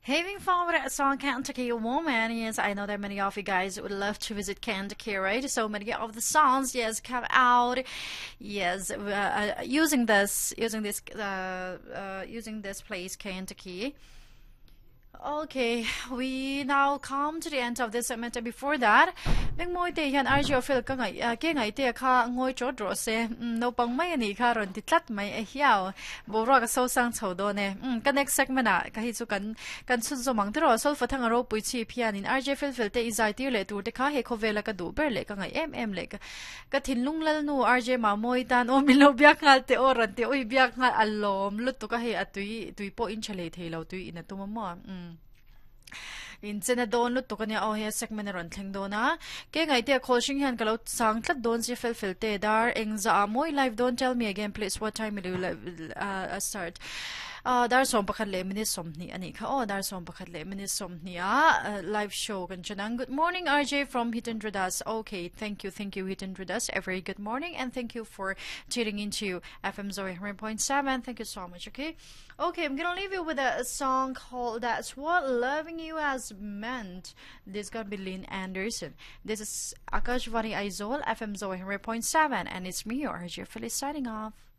Having fun with that song Kentucky Woman. Yes, I know that many of you guys would love to visit Kentucky, right? So many of the songs, yes, come out. Yes, using this place, Kentucky. Okay, we now come to the end of this segment. Before that, Beng Moi Te Yan Arjo Phil ka ngai ke ngai te kha ngoi cho dro se no pang mai ani kha ron ti tlat mai e hiao bo ro ka so sang chho do ne ka next segment a ka hi chu kan sun zo mang tro sol fa thang ro pui chi phian in Arjo Phil te izai ti le tur te kha he kho vela ka du ber le ka ngai em le ka thin lung lal nu Arjo ma moi tan o mi lo biak ngal te o ran te oi biak ngal alom lut to ka he atui po in chale the lo tui in tu mo in chena don lut to kanya oh he segment ron thleng do na ke ngai te khol shing han kalo sang tlat don si fel te dar engza moi live. Don't tell me again please what time will you start. Dar som pakhat le minute somni ani kha dar som pakhat le minute somni live show kan chanang. Good morning RJ from Hitendredas. Okay, thank you Hitendredas. A very good morning and thank you for tuning into FM Zoe 100.7. Thank you so much. Okay, I'm gonna leave you with a song called That's What Loving You Has Meant. This is gonna be Lynn Anderson. This is Akashvani Aizol FM Zoe 100.7 and it's me RJ Phyllis signing off.